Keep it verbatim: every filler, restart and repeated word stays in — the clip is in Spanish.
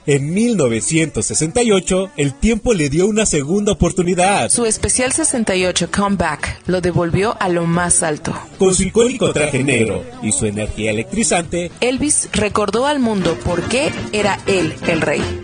En mil novecientos sesenta y ocho, el tiempo le dio una segunda oportunidad. Su especial sesenta y ocho Comeback lo devolvió a lo más alto. Con su icónico traje negro y su energía electrizante, Elvis recordó al mundo por qué era él el rey.